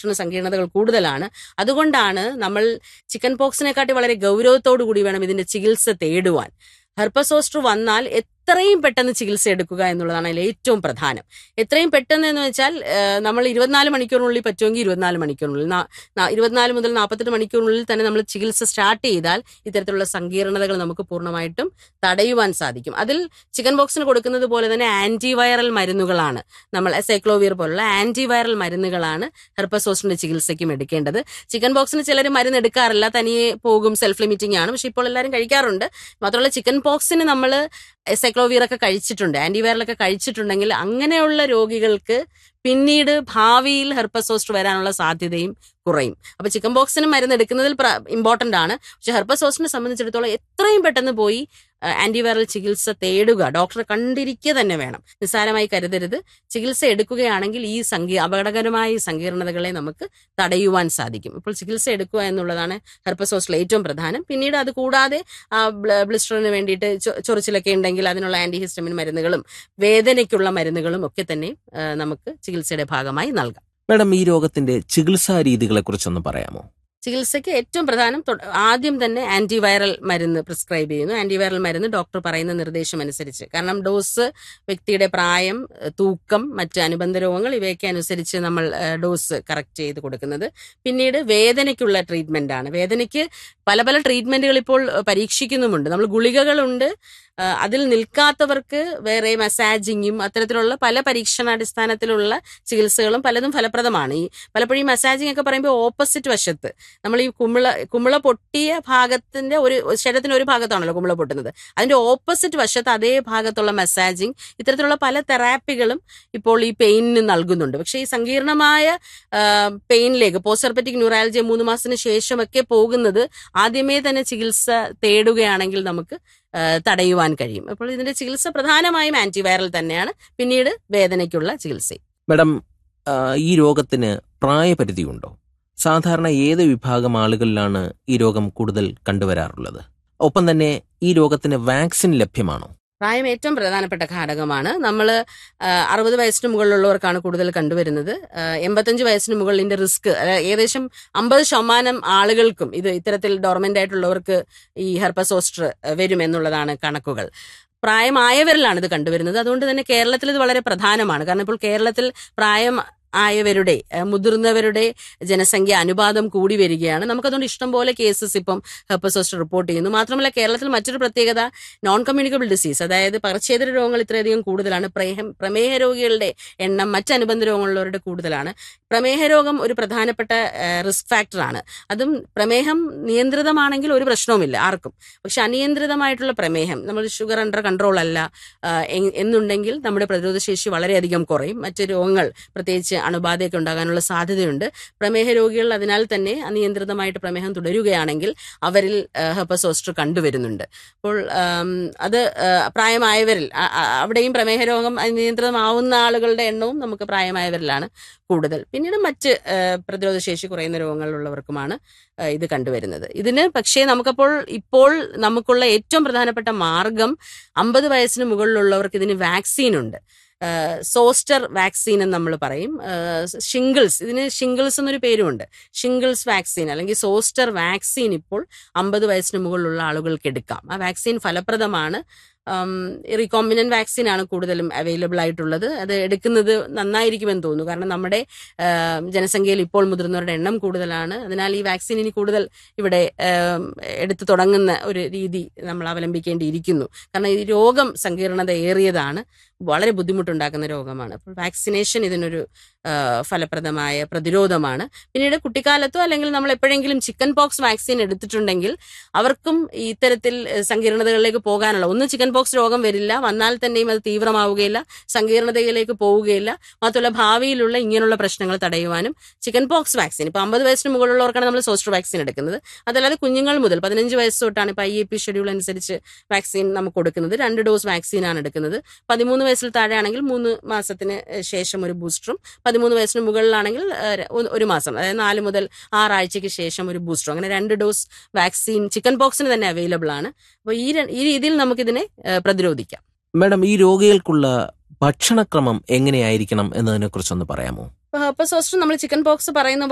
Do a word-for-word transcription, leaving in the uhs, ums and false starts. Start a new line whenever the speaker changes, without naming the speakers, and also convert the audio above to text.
സോസ്റ്ററിന് സങ്കീർണതകൾ കൂടുതലാണ്. അതുകൊണ്ടാണ് നമ്മൾ ചിക്കൻ പോക്സിനെക്കാട്ടി വളരെ ഗൗരവത്തോടു കൂടി വേണം ഇതിന്റെ ചികിത്സ തേടുവാൻ. ഹെർപ്പസ് സോസ്റ്റർ വന്നാൽ എത്രയും പെട്ടെന്ന് ചികിത്സ എടുക്കുക എന്നുള്ളതാണ് അതിൽ ഏറ്റവും പ്രധാനം. എത്രയും പെട്ടെന്ന് എന്ന് വെച്ചാൽ നമ്മൾ ഇരുപത്തിനാല് മണിക്കൂറിനുള്ളിൽ പറ്റുമെങ്കിൽ ഇരുപത്തിനാല് മണിക്കൂറിനുള്ളിൽ ഇരുപത്തിനാല് മുതൽ നാൽപ്പത്തെട്ട് മണിക്കൂറിനുള്ളിൽ തന്നെ നമ്മൾ ചികിത്സ സ്റ്റാർട്ട് ചെയ്താൽ ഇത്തരത്തിലുള്ള സങ്കീർണതകൾ നമുക്ക് പൂർണ്ണമായിട്ടും തടയുവാൻ സാധിക്കും. അതിൽ ചിക്കൻ ബോക്സിന് കൊടുക്കുന്നത് പോലെ തന്നെ ആന്റിവൈറൽ മരുന്നുകളാണ്, നമ്മൾ സൈക്ലോവിയർ പോലുള്ള ആന്റിവൈറൽ മരുന്നുകളാണ് ഹെർപ്പസ് സോസ്റ്ററിന്റെ ചികിത്സയ്ക്കും എടുക്കേണ്ടത്. ചിക്കൻ ബോക്സിന് ചിലർ മരുന്ന് എടുക്കാറില്ല, തനിയെ പോകും, സെൽഫ് ലിമിറ്റിംഗ് ആണ്. പക്ഷെ ഇപ്പോൾ എല്ലാവരും കഴിക്കാറുണ്ട്. മാത്രമല്ല ചിക്കൻ പോക്സിന് നമ്മൾ സൈക്ലോവിയർ ഒക്കെ കഴിച്ചിട്ടുണ്ട്, ആന്റിവൈറലൊക്കെ കഴിച്ചിട്ടുണ്ടെങ്കിൽ അങ്ങനെയുള്ള രോഗികൾക്ക് പിന്നീട് ഭാവിയിൽ ഹെർപ്പസ് സോസ്റ്റർ വരാനുള്ള സാധ്യതയും കുറയും. അപ്പൊ ചിക്കൻ ബോക്സിന് മരുന്ന് എടുക്കുന്നതിൽ ഇമ്പോർട്ടന്റ് ആണ്. പക്ഷെ ഹെർപ്പസ് സോസ്റ്ററിനെ സംബന്ധിച്ചിടത്തോളം എത്രയും പെട്ടെന്ന് പോയി ആന്റിവൈറൽ ചികിത്സ തേടുക, ഡോക്ടറെ കണ്ടിരിക്കുക തന്നെ വേണം. നിസ്സാരമായി കരുതരുത്. ചികിത്സ എടുക്കുകയാണെങ്കിൽ ഈ സങ്കീ അപകടകരമായ സങ്കീർണതകളെ നമുക്ക് തടയുവാൻ സാധിക്കും. ഇപ്പോൾ ചികിത്സ എടുക്കുക എന്നുള്ളതാണ് ഹെർപ്പസ് സോസ്റ്ററിൽ ഏറ്റവും പ്രധാനം. പിന്നീട് അത് കൂടാതെ ബ്ലിസ്റ്ററിന് വേണ്ടിയിട്ട് ചൊറിച്ചിലൊക്കെ ഉണ്ടെങ്കിൽ അതിനുള്ള ആന്റിഹിസ്റ്റമിൻ മരുന്നുകളും വേദനയ്ക്കുള്ള മരുന്നുകളും ഒക്കെ തന്നെ നമുക്ക് ചികിത്സയുടെ ഭാഗമായി നൽകാം.
മാഡം, ഈ രോഗത്തിന്റെ ചികിത്സാ രീതികളെ കുറിച്ചൊന്ന് പറയാമോ?
ചികിത്സയ്ക്ക് ഏറ്റവും പ്രധാനം ആദ്യം തന്നെ ആന്റിവൈറൽ മരുന്ന് പ്രിസ്ക്രൈബ് ചെയ്യുന്നു. ആന്റിവൈറൽ മരുന്ന് ഡോക്ടർ പറയുന്ന നിർദ്ദേശം അനുസരിച്ച്, കാരണം ഡോസ് വ്യക്തിയുടെ പ്രായം, തൂക്കം, മറ്റ് അനുബന്ധ രോഗങ്ങൾ ഇവയൊക്കെ അനുസരിച്ച് നമ്മൾ ഡോസ് കറക്റ്റ് ചെയ്ത് കൊടുക്കുന്നത്. പിന്നീട് വേദനയ്ക്കുള്ള ട്രീറ്റ്മെന്റ് ആണ്. വേദനയ്ക്ക് പല പല ട്രീറ്റ്മെന്റുകൾ ഇപ്പോൾ പരീക്ഷിക്കുന്നുമുണ്ട്. നമ്മൾ ഗുളികകളുണ്ട്, അതിൽ നിൽക്കാത്തവർക്ക് വേറെ മസാജിങ്ങും അത്തരത്തിലുള്ള പല പരീക്ഷണാടിസ്ഥാനത്തിലുള്ള ചികിത്സകളും പലതും ഫലപ്രദമാണ്. ഈ പലപ്പോഴും ഈ മസാജിങ് ഒക്കെ പറയുമ്പോൾ ഓപ്പോസിറ്റ് വശത്ത് നമ്മൾ ഈ കുമിള കുമിള പൊട്ടിയ ഭാഗത്തിന്റെ ഒരു ശരീരത്തിന്റെ ഒരു ഭാഗത്താണല്ലോ കുമിള പൊട്ടുന്നത്, അതിന്റെ ഓപ്പോസിറ്റ് വശത്ത് അതേ ഭാഗത്തുള്ള മസാജിങ്, ഇത്തരത്തിലുള്ള പല തെറാപ്പികളും ഇപ്പോൾ ഈ പെയിനിന് നൽകുന്നുണ്ട്. പക്ഷേ ഈ സങ്കീർണമായ പെയിനിലേക്ക് പോസ്റ്റ്ഹെർപ്പറ്റിക് ന്യൂറാലജി മൂന്ന് മാസത്തിന് ശേഷമൊക്കെ പോകുന്നത് ആദ്യമേ തന്നെ ചികിത്സ തേടുകയാണെങ്കിൽ നമുക്ക് തടയുവാൻ കഴിയും. അപ്പോൾ ഇതിന്റെ ചികിത്സ പ്രധാനമായും ആന്റിവൈറൽ തന്നെയാണ്. പിന്നീട് വേദനയ്ക്കുള്ള ചികിത്സ.
മാഡം, ഈ രോഗത്തിന് പ്രായപരിധി ഉണ്ടോ? സാധാരണ ഏത് വിഭാഗം ആളുകളിലാണ് ഈ രോഗം കൂടുതൽ കണ്ടുവരാറുള്ളത്? ഒപ്പം തന്നെ ഈ രോഗത്തിന് വാക്സിൻ ലഭ്യമാണോ?
പ്രായം ഏറ്റവും പ്രധാനപ്പെട്ട ഘടകമാണ്. നമ്മൾ അറുപത് വയസ്സിന് മുകളിലുള്ളവർക്കാണ് കൂടുതൽ കണ്ടുവരുന്നത്. എൺപത്തഞ്ച് വയസ്സിന് മുകളിലിന്റെ റിസ്ക് ഏകദേശം അമ്പത് ശതമാനം ആളുകൾക്കും ഇത് ഇത്തരത്തിൽ ഡോർമെന്റ് ആയിട്ടുള്ളവർക്ക് ഈ ഹെർപ്പസ് സോസ്റ്റർ വരുമെന്നുള്ളതാണ് കണക്കുകൾ. പ്രായമായവരിലാണ് ഇത് കണ്ടുവരുന്നത്. അതുകൊണ്ട് തന്നെ കേരളത്തിൽ ഇത് വളരെ പ്രധാനമാണ്. കാരണം ഇപ്പോൾ കേരളത്തിൽ പ്രായം ആയവരുടെ മുതിർന്നവരുടെ ജനസംഖ്യ അനുപാതം കൂടി വരികയാണ്. നമുക്കതുകൊണ്ട് ഇഷ്ടംപോലെ കേസസ് ഇപ്പം ഹെർപ്പസ് സോസ്റ്റർ റിപ്പോർട്ട് ചെയ്യുന്നു. മാത്രമല്ല കേരളത്തിൽ മറ്റൊരു പ്രത്യേകത നോൺ കമ്മ്യൂണിക്കബിൾ ഡിസീസ്, അതായത് പകർച്ചേതര രോഗങ്ങൾ ഇത്രയധികം കൂടുതലാണ്. പ്രമേഹ രോഗികളുടെ എണ്ണം മറ്റനുബന്ധ രോഗങ്ങളുള്ളവരുടെ കൂടുതലാണ്. പ്രമേഹ രോഗം ഒരു പ്രധാനപ്പെട്ട റിസ്ക് ഫാക്ടറാണ്. അതും പ്രമേഹം നിയന്ത്രിതമാണെങ്കിൽ ഒരു പ്രശ്നവുമില്ല ആർക്കും. പക്ഷെ അനിയന്ത്രിതമായിട്ടുള്ള പ്രമേഹം, നമ്മൾ ഷുഗർ അണ്ടർ കൺട്രോൾ അല്ല എന്നുണ്ടെങ്കിൽ നമ്മുടെ പ്രതിരോധശേഷി വളരെയധികം കുറയും. മറ്റ് രോഗങ്ങൾ പ്രത്യേകിച്ച് അണുബാധയൊക്കെ ഉണ്ടാകാനുള്ള സാധ്യതയുണ്ട്. പ്രമേഹ രോഗികൾ അതിനാൽ തന്നെ അനിയന്ത്രിതമായിട്ട് പ്രമേഹം തുടരുകയാണെങ്കിൽ അവരിൽ ഹെർപ്പസ് സോസ്റ്റർ കണ്ടുവരുന്നുണ്ട്. അപ്പോൾ അത് പ്രായമായവരിൽ അവിടെയും പ്രമേഹ രോഗം അനിയന്ത്രിതമാവുന്ന ആളുകളുടെ എണ്ണവും നമുക്ക് പ്രായമായവരിലാണ് കൂടുതൽ. പിന്നീട് മറ്റ് പ്രതിരോധശേഷി കുറയുന്ന രോഗങ്ങളുള്ളവർക്കുമാണ് ഇത് കണ്ടുവരുന്നത്. ഇതിന് പക്ഷേ നമുക്കപ്പോൾ ഇപ്പോൾ നമുക്കുള്ള ഏറ്റവും പ്രധാനപ്പെട്ട മാർഗം അമ്പത് വയസ്സിന് മുകളിലുള്ളവർക്ക് ഇതിന് വാക്സിൻ ഉണ്ട്. സോസ്റ്റർ വാക്സിൻ എന്ന് നമ്മൾ പറയും. ഷിംഗിൾസ്, ഇതിന് ഷിംഗിൾസ് എന്നൊരു പേരുമുണ്ട്. ഷിംഗിൾസ് വാക്സിൻ അല്ലെങ്കിൽ സോസ്റ്റർ വാക്സിൻ ഇപ്പോൾ അമ്പത് വയസ്സിന് മുകളിലുള്ള ആളുകൾക്ക് എടുക്കാം. ആ വാക്സിൻ ഫലപ്രദമാണ്. റീകോമ്പിനന്റ് വാക്സിൻ ആണ് കൂടുതലും അവൈലബിൾ ആയിട്ടുള്ളത്. അത് എടുക്കുന്നത് നന്നായിരിക്കുമെന്ന് തോന്നുന്നു. കാരണം നമ്മുടെ ജനസംഖ്യയിൽ ഇപ്പോൾ മുതിർന്നവരുടെ എണ്ണം കൂടുതലാണ്. അതിനാൽ ഈ വാക്സിൻ ഇനി കൂടുതൽ ഇവിടെ എടുത്തു തുടങ്ങുന്ന ഒരു രീതി നമ്മൾ അവലംബിക്കേണ്ടിയിരിക്കുന്നു. കാരണം ഈ രോഗം സങ്കീർണത ഏറിയതാണ്, വളരെ ബുദ്ധിമുട്ടുണ്ടാക്കുന്ന രോഗമാണ്. അപ്പോൾ വാക്സിനേഷൻ ഇതിനൊരു ഫലപ്രദമായ പ്രതിരോധമാണ്. പിന്നീട് കുട്ടിക്കാലത്തോ അല്ലെങ്കിൽ നമ്മൾ എപ്പോഴെങ്കിലും ചിക്കൻ പോക്സ് വാക്സിൻ എടുത്തിട്ടുണ്ടെങ്കിൽ അവർക്കും ഇത്തരത്തിൽ സങ്കീർണതകളിലേക്ക് പോകാനുള്ള, ഒന്ന് ചിക്കൻ പോക്സ് രോഗം വരില്ല, വന്നാൽ തന്നെയും അത് തീവ്രമാവുകയില്ല, സങ്കീർണതയിലേക്ക് പോവുകയില്ല. മാത്രമല്ല ഭാവിയിലുള്ള ഇങ്ങനെയുള്ള പ്രശ്നങ്ങൾ തടയുവാനും ചിക്കൻ പോക്സ് വാക്സിൻ, ഇപ്പൊ അമ്പത് വയസ്സിന് മുകളിലുള്ളവർക്കാണ് നമ്മൾ സോസ്റ്റർ വാക്സിൻ എടുക്കുന്നത്. അതല്ലാതെ കുഞ്ഞുങ്ങൾ മുതൽ പതിനഞ്ച് വയസ്സ് തൊട്ടാണ് ഇപ്പൊ ഐ എ പി ഷെഡ്യൂൾ അനുസരിച്ച് വാക്സിൻ നമുക്ക് കൊടുക്കുന്നത്. രണ്ട് ഡോസ് വാക്സിനാണ് എടുക്കുന്നത്. പതിമൂന്ന് വയസ്സിൽ താഴെയാണെങ്കിൽ മൂന്ന് മാസത്തിന് ശേഷം ഒരു ബൂസ്റ്ററും, പതിമൂന്ന് വയസ്സിന് മുകളിലാണെങ്കിൽ ഒരു മാസം, അതായത് നാല് മുതൽ ആറാഴ്ചയ്ക്ക് ശേഷം ഒരു ബൂസ്റ്ററും, അങ്ങനെ രണ്ട് ഡോസ് വാക്സിൻ ചിക്കൻ പോക്സിന് തന്നെ അവൈലബിൾ ആണ്. അപ്പോൾ ഈ ഈ രീതിയിൽ നമുക്കിതിനെ പ്രതിരോധിക്കാം.
മാഡം, ഈ രോഗികൾക്കുള്ള ഭക്ഷണക്രമം എങ്ങനെയായിരിക്കണം എന്നതിനെ കുറിച്ചൊന്ന് പറയാമോ?
ഹെർപ്പസ് സോസ്റ്റർ നമ്മൾ ചിക്കൻ പോക്സ് പറയുന്ന